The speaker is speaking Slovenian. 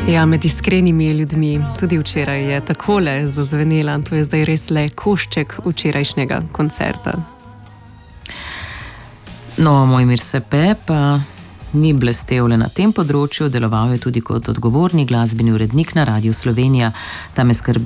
Ja, med iskrenimi ljudmi. Tudi včeraj je takole zazvenela. To je zdaj res le košček včerajšnjega koncerta. No, Mojmir Sepe pa ni blestev le na tem področju, deloval je tudi kot odgovorni glasbeni urednik na Radiu Slovenija. Tam je skrbel